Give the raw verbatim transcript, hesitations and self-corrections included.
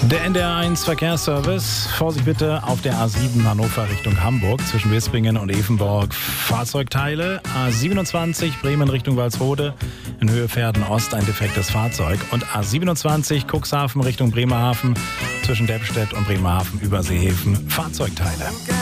Der N D R eins Verkehrsservice. Vorsicht bitte auf der A sieben Hannover Richtung Hamburg zwischen Wispringen und Evenborg. Fahrzeugteile. A siebenundzwanzig Bremen Richtung Walsrode in Höhe Verden Ost ein defektes Fahrzeug. Und A siebenundzwanzig Cuxhaven Richtung Bremerhaven zwischen Deppstedt und Bremerhaven Überseehäfen Fahrzeugteile.